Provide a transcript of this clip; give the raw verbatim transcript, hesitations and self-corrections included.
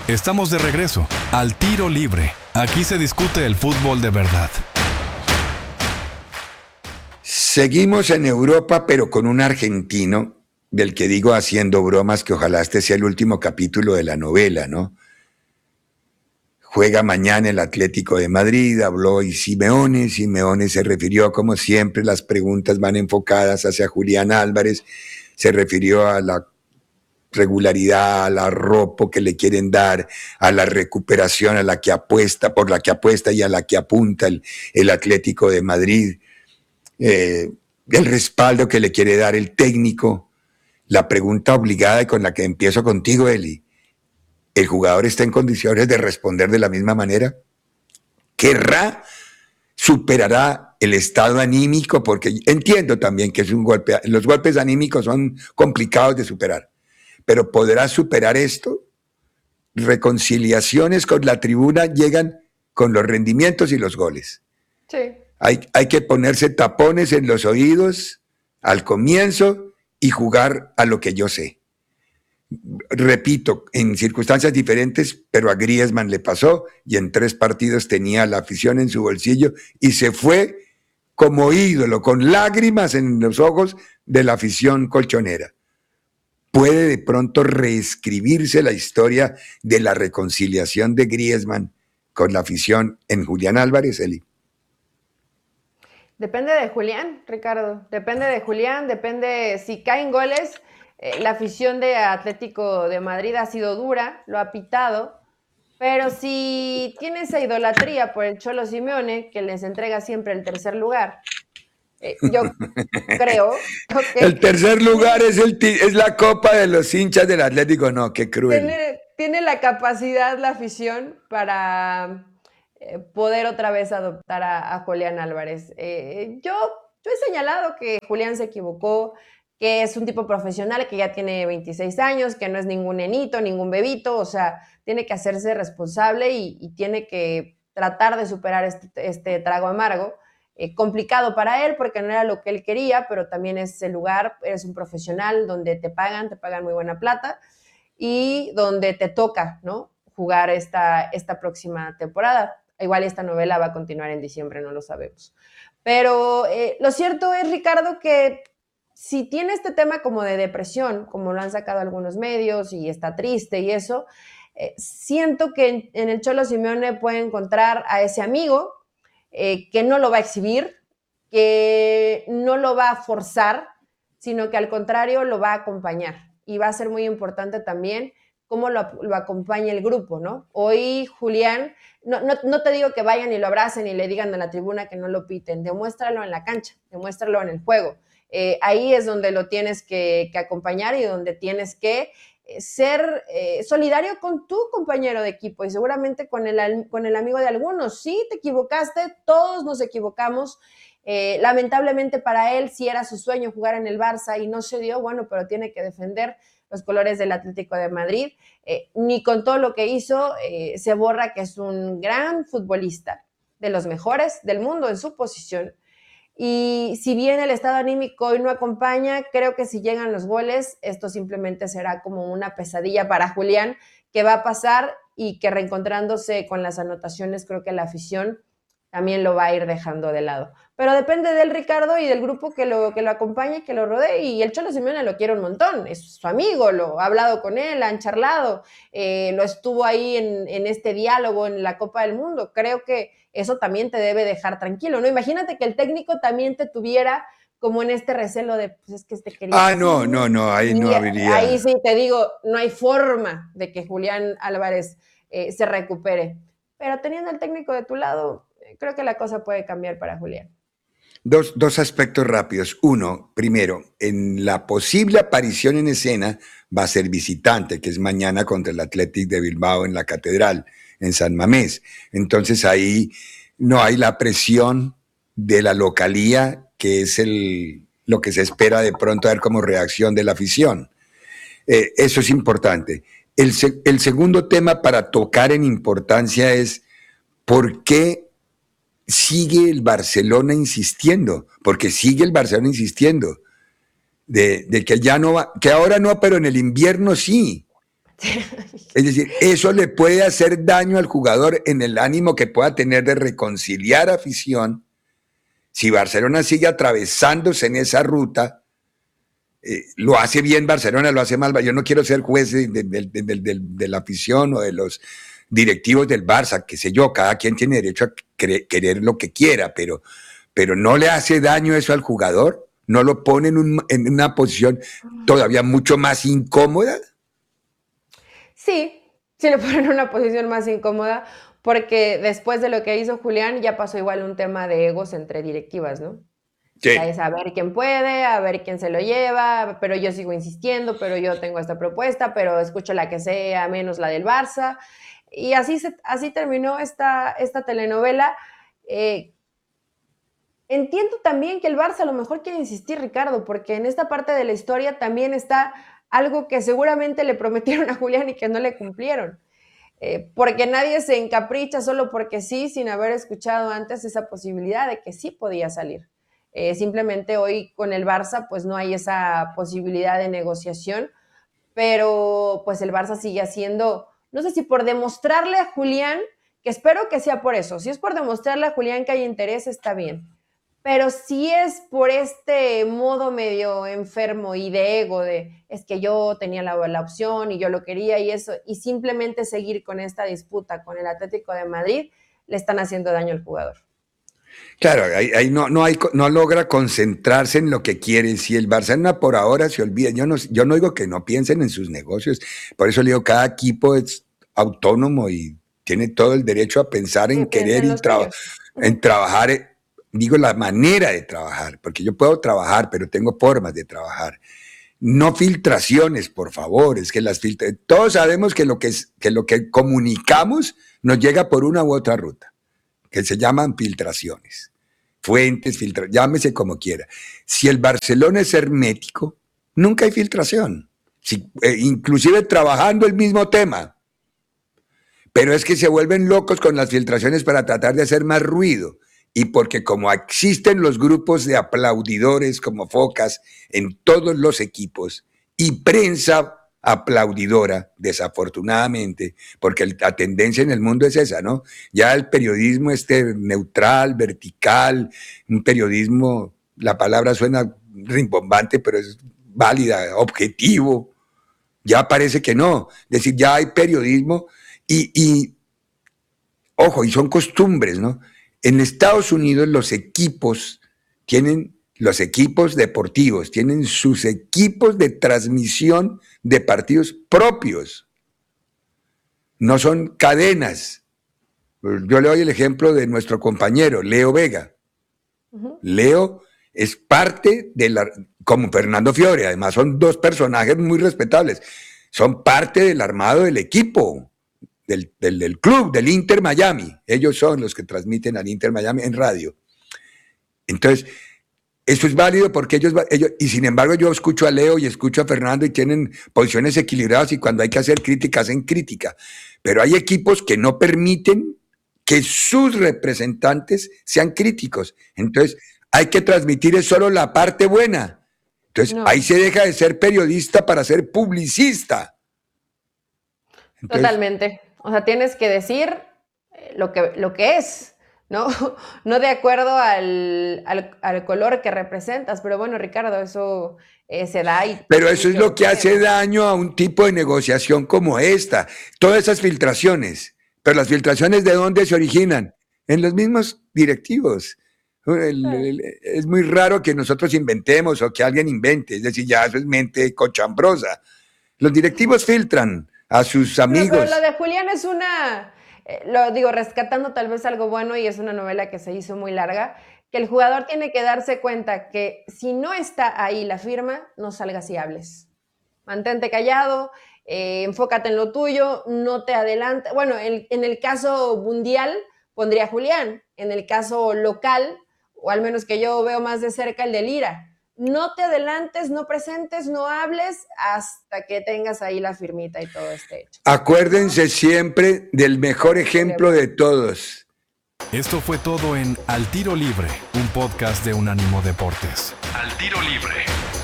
Estamos de regreso al Tiro Libre. Aquí se discute el fútbol de verdad. Seguimos en Europa, pero con un argentino, del que digo haciendo bromas que ojalá este sea el último capítulo de la novela, ¿no? Juega mañana el Atlético de Madrid, habló y Simeone, Simeone se refirió, como siempre, las preguntas van enfocadas hacia Julián Álvarez, se refirió a la regularidad, al arropo que le quieren dar, a la recuperación a la que apuesta, por la que apuesta y a la que apunta el, el Atlético de Madrid, eh, el respaldo que le quiere dar el técnico. La pregunta obligada y con la que empiezo contigo, Eli, ¿el jugador está en condiciones de responder de la misma manera? ¿Querrá, superará el estado anímico? Porque entiendo también que es un golpe, los golpes anímicos son complicados de superar, pero ¿podrá superar esto? Reconciliaciones con la tribuna llegan con los rendimientos y los goles. Sí. Hay, hay que ponerse tapones en los oídos al comienzo y jugar a lo que yo sé. Repito, en circunstancias diferentes, pero a Griezmann le pasó y en tres partidos tenía la afición en su bolsillo y se fue como ídolo, con lágrimas en los ojos de la afición colchonera. ¿Puede de pronto reescribirse la historia de la reconciliación de Griezmann con la afición en Julián Álvarez, Eli? Depende de Julián, Ricardo. Depende de Julián, depende si caen goles. Eh, la afición de Atlético de Madrid ha sido dura, lo ha pitado, pero si tiene esa idolatría por el Cholo Simeone, que les entrega siempre el tercer lugar, eh, yo creo que... El tercer lugar es, el, es la copa de los hinchas del Atlético, no, qué cruel. Tiene, tiene la capacidad, la afición, para eh, poder otra vez adoptar a, a Julián Álvarez. Eh, yo, yo he señalado que Julián se equivocó, que es un tipo profesional que ya tiene veintiséis años, que no es ningún nenito, ningún bebito, o sea, tiene que hacerse responsable y, y tiene que tratar de superar este, este trago amargo. Eh, complicado para él porque no era lo que él quería, pero también es el lugar, eres un profesional donde te pagan, te pagan muy buena plata y donde te toca, ¿no?, jugar esta, esta próxima temporada. Igual esta novela va a continuar en diciembre, no lo sabemos. Pero eh, lo cierto es, Ricardo, que si tiene este tema como de depresión, como lo han sacado algunos medios y está triste y eso, eh, siento que en, en el Cholo Simeone puede encontrar a ese amigo eh, que no lo va a exhibir, que no lo va a forzar, sino que al contrario lo va a acompañar. Y va a ser muy importante también cómo lo, lo acompaña el grupo, ¿no? Hoy Julián, no, no, no te digo que vayan y lo abracen y le digan a la tribuna que no lo piten, demuéstralo en la cancha, demuéstralo en el juego. Eh, ahí es donde lo tienes que, que acompañar y donde tienes que eh, ser eh, solidario con tu compañero de equipo y seguramente con el, con el amigo de algunos. Sí, te equivocaste, todos nos equivocamos. Eh, lamentablemente para él, si era su sueño jugar en el Barça y no se dio, bueno, pero tiene que defender los colores del Atlético de Madrid. Eh, ni con todo lo que hizo eh, se borra que es un gran futbolista, de los mejores del mundo en su posición. Y si bien el estado anímico hoy no acompaña, creo que si llegan los goles, esto simplemente será como una pesadilla para Julián, que va a pasar y que reencontrándose con las anotaciones, creo que la afición también lo va a ir dejando de lado. Pero depende del Ricardo y del grupo que lo, que lo acompañe, que lo rodee, y el Cholo Simeone lo quiere un montón, es su amigo, lo ha hablado con él, han charlado, eh, lo estuvo ahí en, en este diálogo en la Copa del Mundo. Creo que eso también te debe dejar tranquilo, ¿no? Imagínate que el técnico también te tuviera como en este recelo de, pues es que este quería... Ah, no, no, no, ahí no habría... Ahí sí te digo, no hay forma de que Julián Álvarez eh, se recupere. Pero teniendo al técnico de tu lado, creo que la cosa puede cambiar para Julián. Dos, dos aspectos rápidos. Uno, primero, en la posible aparición en escena va a ser visitante, que es mañana contra el Athletic de Bilbao en la Catedral, en San Mamés. Entonces ahí no hay la presión de la localía, que es el, lo que se espera de pronto ver como reacción de la afición. Eh, eso es importante. El, el segundo tema para tocar en importancia es por qué sigue el Barcelona insistiendo, porque sigue el Barcelona insistiendo, de, de que ya no va, que ahora no, pero en el invierno sí. Es decir, eso le puede hacer daño al jugador en el ánimo que pueda tener de reconciliar afición. Si Barcelona sigue atravesándose en esa ruta, eh, lo hace bien Barcelona, lo hace mal. Yo no quiero ser juez de, de, de, de, de, de la afición o de los directivos del Barça, qué sé yo, cada quien tiene derecho a cre- querer lo que quiera, pero, pero no le hace daño eso al jugador, no lo pone en, un, en una posición todavía mucho más incómoda. Sí, sí le ponen en una posición más incómoda, porque después de lo que hizo Julián ya pasó igual un tema de egos entre directivas, ¿no? Sí. O sea, es a ver quién puede, a ver quién se lo lleva, pero yo sigo insistiendo, pero yo tengo esta propuesta, pero escucho la que sea, menos la del Barça. Y así, se, así terminó esta, esta telenovela. Eh, entiendo también que el Barça a lo mejor quiere insistir, Ricardo, porque en esta parte de la historia también está algo que seguramente le prometieron a Julián y que no le cumplieron. Eh, porque nadie se encapricha solo porque sí, sin haber escuchado antes esa posibilidad de que sí podía salir. Eh, simplemente hoy con el Barça pues no hay esa posibilidad de negociación, pero pues el Barça sigue haciendo, no sé si por demostrarle a Julián, que espero que sea por eso, si es por demostrarle a Julián que hay interés, está bien, pero si es por este modo medio enfermo y de ego, de es que yo tenía la, la opción y yo lo quería y eso, y simplemente seguir con esta disputa con el Atlético de Madrid, le están haciendo daño al jugador. Claro, ahí, ahí no, no, hay, no logra concentrarse en lo que quiere. Si el Barcelona por ahora se olvida, yo no, yo no digo que no piensen en sus negocios, por eso le digo, cada equipo es autónomo y tiene todo el derecho a pensar en Sí, querer y tra- en trabajar, digo la manera de trabajar, porque yo puedo trabajar, pero tengo formas de trabajar. No filtraciones, por favor, es que las filtra- todos sabemos que lo que, es, que lo que comunicamos nos llega por una u otra ruta, que se llaman filtraciones, fuentes, filtra, llámese como quiera. Si el Barcelona es hermético, nunca hay filtración, si, eh, inclusive trabajando el mismo tema, pero es que se vuelven locos con las filtraciones para tratar de hacer más ruido, y porque como existen los grupos de aplaudidores como focas en todos los equipos, y prensa aplaudidora, desafortunadamente, porque la tendencia en el mundo es esa, ¿no? Ya el periodismo este neutral, vertical, un periodismo, la palabra suena rimbombante, pero es válida, objetivo, ya parece que no. Es decir, ya hay periodismo y, y ojo, y son costumbres, ¿no? En Estados Unidos los equipos tienen los equipos deportivos, tienen sus equipos de transmisión de partidos propios. No son cadenas. Yo le doy el ejemplo de nuestro compañero, Leo Vega. Uh-huh. Leo es parte de la, como Fernando Fiore, además son dos personajes muy respetables, son parte del armado del equipo, del, del, del club, del Inter Miami. Ellos son los que transmiten al Inter Miami en radio. Entonces, eso es válido porque ellos, ellos, y sin embargo yo escucho a Leo y escucho a Fernando y tienen posiciones equilibradas y cuando hay que hacer crítica, hacen crítica. Pero hay equipos que no permiten que sus representantes sean críticos. Entonces, hay que transmitir es solo la parte buena. Entonces, no. Ahí se deja de ser periodista para ser publicista. Entonces, totalmente. O sea, tienes que decir lo que, lo que es. ¿No? No de acuerdo al, al, al color que representas, pero bueno, Ricardo, eso eh, se da. Y pero eso es lo que hace daño a un tipo de negociación como esta. Todas esas filtraciones. Pero las filtraciones, ¿de dónde se originan? En los mismos directivos. El, el, es muy raro que nosotros inventemos o que alguien invente. Es decir, ya eso es mente cochambrosa. Los directivos filtran a sus amigos. Pero, pero lo de Julián es una... Eh, lo digo, rescatando tal vez algo bueno, y es una novela que se hizo muy larga, que el jugador tiene que darse cuenta que si no está ahí la firma, no salgas y hables. Mantente callado, eh, enfócate en lo tuyo, no te adelantes. Bueno, en, en el caso mundial pondría a Julián, en el caso local, o al menos que yo veo más de cerca, el de Lira. No te adelantes, no presentes, no hables hasta que tengas ahí la firmita y todo esté hecho. Acuérdense siempre del mejor ejemplo de todos. Esto fue todo en Al Tiro Libre, un podcast de Unánimo Deportes. Al Tiro Libre.